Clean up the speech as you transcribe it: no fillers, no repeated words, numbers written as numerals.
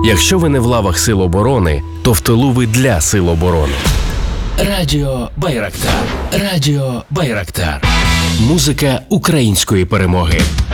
Якщо ви не в лавах Сил оборони, то в тилу ви для Сил оборони. Радіо Байрактар. Радіо Байрактар. Музика української перемоги.